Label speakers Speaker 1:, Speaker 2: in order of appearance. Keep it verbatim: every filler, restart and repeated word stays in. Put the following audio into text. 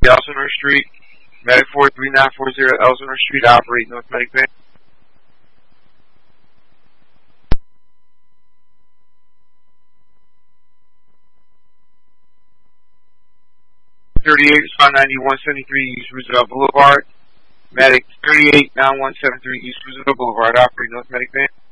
Speaker 1: Elsinore Street. Medic four three nine four zero Elsinore Street, operate North Medic Van. thirty-eight, respond ninety-one seventy-three East Roosevelt Boulevard. Medic thirty-eight nine one seven three East Roosevelt Boulevard, operate North Medic Van.